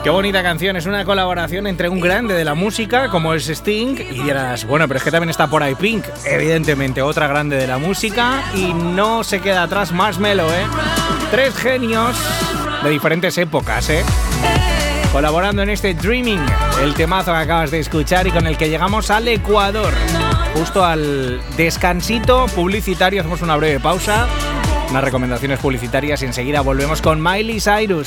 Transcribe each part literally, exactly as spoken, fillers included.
Qué bonita canción, es una colaboración entre un grande de la música como es Sting y dirás, bueno, pero es que también está por ahí Pink, evidentemente otra grande de la música y no se queda atrás Marshmello, ¿eh? Tres genios de diferentes épocas, ¿eh? Colaborando en este Dreaming, el temazo que acabas de escuchar y con el que llegamos al Ecuador. Justo al descansito publicitario, hacemos una breve pausa, unas recomendaciones publicitarias y enseguida volvemos con Miley Cyrus.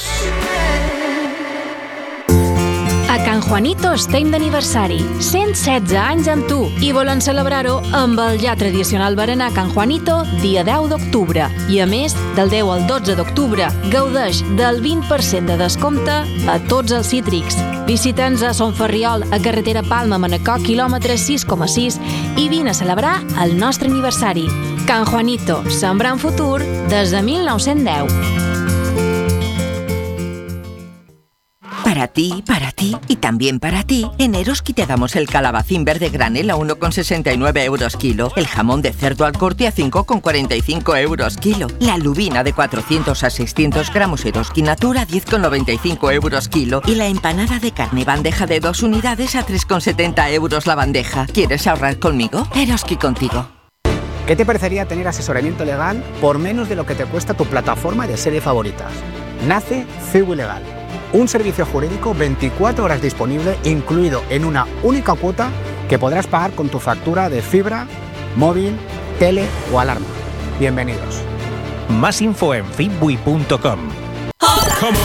A Can Juanito estem d'aniversari, cent setze anys amb tu, i volen celebrar-ho amb el ja tradicional berenar Can Juanito dia deu d'octubre. I a més, del deu al dotze d'octubre, gaudeix del vint per cent de descompte a tots els cítrics. Visita'ns a Son Ferriol, a carretera Palma-Manacor, quilòmetre sis coma sis, i vine a celebrar el nostre aniversari. Can Juanito, sembrant futur des de mil nou-cents deu. Para ti, para ti y también para ti, en Eroski te damos el calabacín verde granel a uno con sesenta y nueve euros kilo, el jamón de cerdo al corte a cinco con cuarenta y cinco euros kilo, la lubina de cuatrocientos a seiscientos gramos Eroski Natura a diez con noventa y cinco euros kilo y la empanada de carne bandeja de dos unidades a tres con setenta euros la bandeja. ¿Quieres ahorrar conmigo? Eroski contigo. ¿Qué te parecería tener asesoramiento legal por menos de lo que te cuesta tu plataforma de serie favoritas? Nace Ciwi Legal. Un servicio jurídico veinticuatro horas disponible, incluido en una única cuota que podrás pagar con tu factura de fibra, móvil, tele o alarma. Bienvenidos. Más info en fitbui punto com. I'm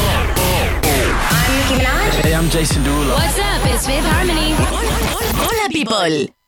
Nicki Minaj. Hey, I'm Jason Derulo. What's up? It's Fifth Harmony. Hola, people.